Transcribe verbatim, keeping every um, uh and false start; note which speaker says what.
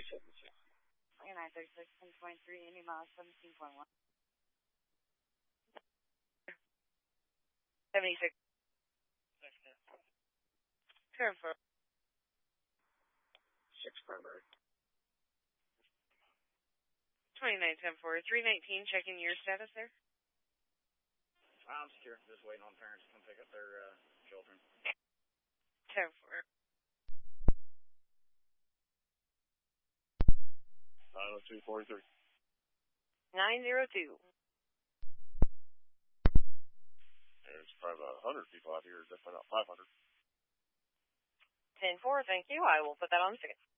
Speaker 1: seventy-six.
Speaker 2: nine thirty-six, ten twenty-three, Indy miles seventeen point one. seventy-six. Turn for.
Speaker 1: Six primary.
Speaker 2: twenty-nine ten four, three nineteen, checking your status there.
Speaker 3: I'm secure. Just waiting on parents to come pick up their uh, children.
Speaker 2: ten four.
Speaker 1: nine oh two forty-three.
Speaker 2: nine oh two.
Speaker 1: There's probably about one hundred people out here. Definitely not five hundred.
Speaker 2: ten four, thank you. I will put that on the ticket.